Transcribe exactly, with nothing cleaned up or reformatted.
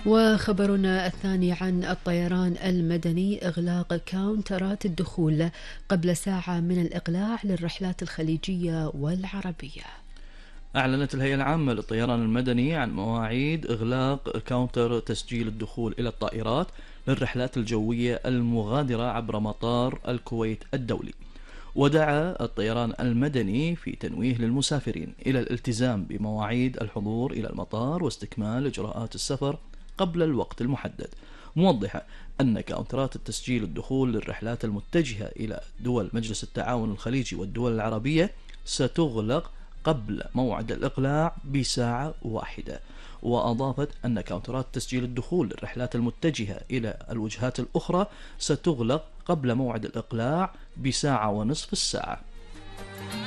وخبرنا الثاني عن الطيران المدني: إغلاق كاونترات الدخول قبل ساعة من الإقلاع للرحلات الخليجية والعربية. أعلنت الهيئة العامة للطيران المدني عن مواعيد إغلاق كاونتر تسجيل الدخول إلى الطائرات للرحلات الجوية المغادرة عبر مطار الكويت الدولي. ودعا الطيران المدني في تنويه للمسافرين إلى الالتزام بمواعيد الحضور إلى المطار واستكمال إجراءات السفر قبل الوقت المحدد، موضحة أن كاونترات التسجيل الدخول للرحلات المتجهة إلى دول مجلس التعاون الخليجي والدول العربية ستغلق قبل موعد الإقلاع بساعة واحدة. وأضافت أن كاونترات تسجيل الدخول للرحلات المتجهة إلى الوجهات الأخرى ستغلق قبل موعد الإقلاع بساعة ونصف الساعة.